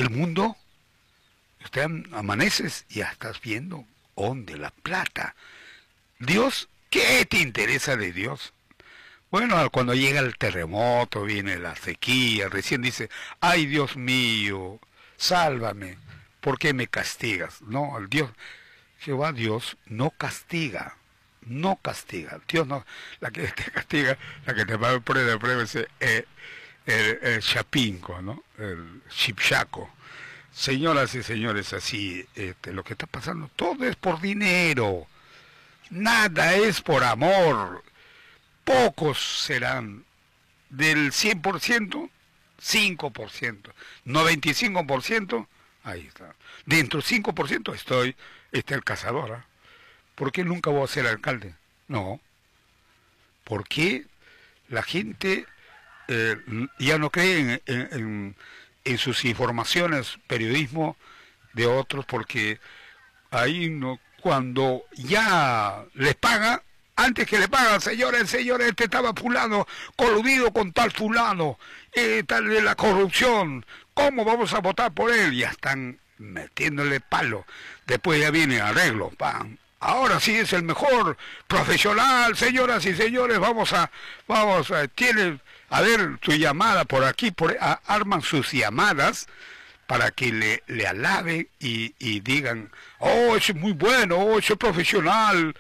el mundo, usted amaneces y ya estás viendo ¿dónde la plata? Dios, ¿qué te interesa de Dios? Bueno, cuando llega el terremoto, viene la sequía, recién dice, ay Dios mío, sálvame, ¿por qué me castigas? No, el Dios, Jehová Dios no castiga, no castiga, Dios no, la que te castiga, la que te va a poner de prueba es el chapinco, ¿no? El chipchaco. Señoras y señores, así, lo que está pasando, todo es por dinero, nada es por amor. Pocos serán del 100%, 5%, 95%, ahí está. Dentro del 5% está el cazador. ¿Eh? ¿Por qué nunca voy a ser alcalde? No. ¿Por qué la gente ya no cree en sus informaciones, periodismo de otros? Porque ahí no, cuando ya les paga, antes que le pagan, señores, este estaba fulano, coludido con tal fulano, tal de la corrupción, ¿cómo vamos a votar por él? Ya están metiéndole palo. Después ya viene arreglo, ¡pam! Ahora sí es el mejor profesional, señoras y señores, tiene, a ver, tu llamada por aquí, arman sus llamadas para que le alaben y digan, oh, ese es muy bueno, oh, ese es profesional.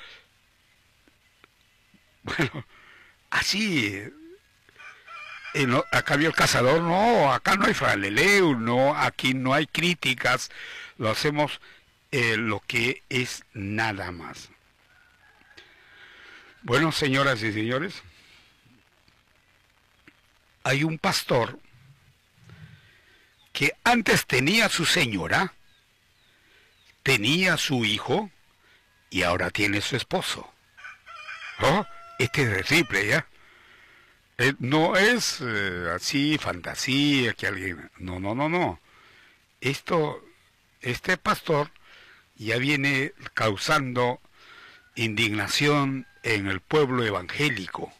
Bueno, así, acá vio el cazador, no, acá no hay fraleleu, no, aquí no hay críticas, lo hacemos lo que es nada más. Bueno, señoras y señores, hay un pastor que antes tenía su señora, tenía su hijo y ahora tiene su esposo. ¿Oh? Este es terrible, ¿ya? No es así, fantasía, que alguien... No. Este pastor ya viene causando indignación en el pueblo evangélico.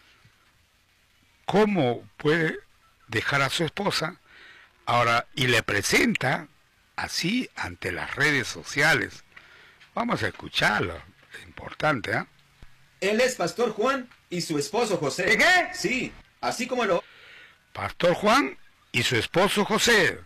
¿Cómo puede dejar a su esposa ahora y le presenta así ante las redes sociales? Vamos a escucharlo, es importante, ¿eh? Él es Pastor Juan y su esposo José. ¿Qué? Sí, así como lo... Pastor Juan y su esposo José.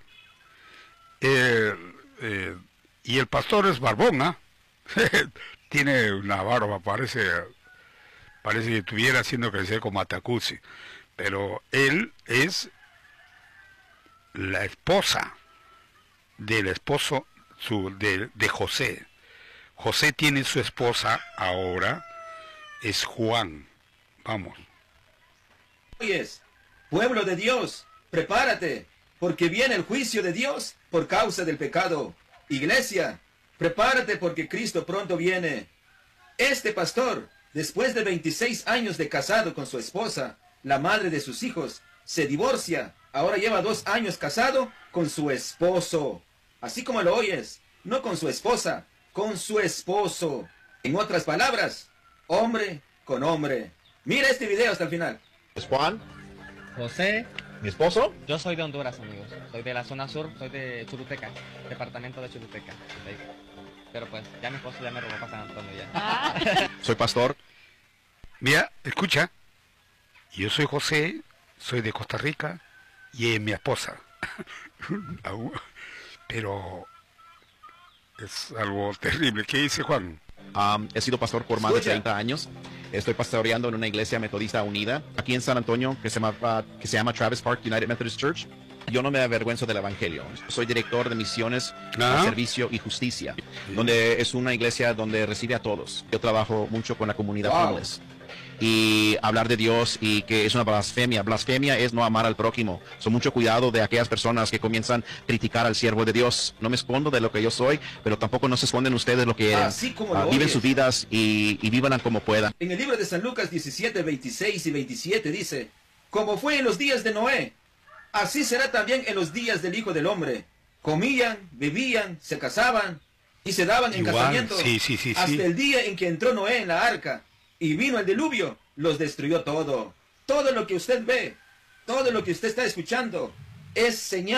Y el pastor es barbón, ¿ah? Tiene una barba, parece que estuviera haciendo crecer como Atacusi. Pero él es la esposa del esposo de José. José tiene su esposa ahora, es Juan. Vamos. oyes. Pueblo de Dios, prepárate, porque viene el juicio de Dios por causa del pecado. Iglesia, prepárate porque Cristo pronto viene. Este pastor, después de 26 años de casado con su esposa, la madre de sus hijos, se divorcia. Ahora lleva 2 años casado con su esposo. Así como lo oyes, no con su esposa, con su esposo. En otras palabras, hombre con hombre. Mira este video hasta el final. ¿Es Juan? José, ¿Mi esposo? yo soy de Honduras, amigos. Soy de la zona sur, soy de Choluteca, departamento de Choluteca. ¿Sí? Pero pues, ya mi esposo ya me robó para San Antonio ya. Soy pastor. Mira, escucha. Yo soy José, soy de Costa Rica y es mi esposa. Pero es algo terrible. ¿Qué dice Juan? He sido pastor por más de 30 años. Estoy pastoreando en una iglesia metodista unida aquí en San Antonio que se llama Travis Park United Methodist Church. Yo no me avergüenzo del evangelio. Soy director de misiones, servicio y justicia, donde es una iglesia donde recibe a todos. Yo trabajo mucho con la comunidad homeless. Y hablar de Dios y que es una blasfemia. Blasfemia es no amar al prójimo. So, mucho cuidado de aquellas personas que comienzan a criticar al siervo de Dios. No me escondo de lo que yo soy, pero tampoco no se esconden ustedes lo que Así como lo viven oyes. sus vidas y vívanlas como puedan. En el libro de San Lucas 17, 26 y 27 dice, como fue en los días de Noé, así será también en los días del Hijo del Hombre. Comían, bebían, se casaban y se daban en Igual, casamiento sí. hasta el día en que entró Noé en la arca y vino el diluvio, los destruyó todo. Todo lo que usted ve, todo lo que usted está escuchando es señal